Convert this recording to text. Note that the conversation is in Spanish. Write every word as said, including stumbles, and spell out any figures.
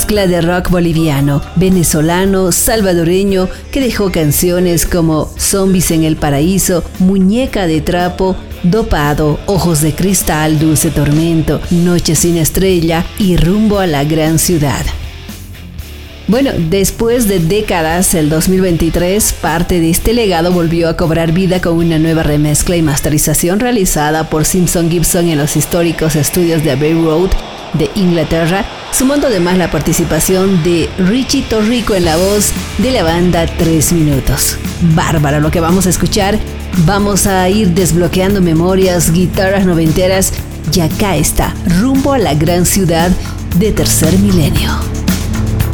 mezcla de rock boliviano, venezolano, salvadoreño, que dejó canciones como Zombies en el Paraíso, Muñeca de Trapo, Dopado, Ojos de Cristal, Dulce Tormento, Noche sin Estrella y Rumbo a la Gran Ciudad. Bueno, después de décadas, el dos mil veintitrés, parte de este legado volvió a cobrar vida con una nueva remezcla y masterización realizada por Simpson Gibson en los históricos estudios de Abbey Road de Inglaterra, sumando además la participación de Richie Torrico en la voz de la banda Tres Minutos. Bárbaro lo que vamos a escuchar. Vamos a ir desbloqueando memorias, guitarras noventeras, y acá está, Rumbo a la Gran Ciudad de Tercer Milenio.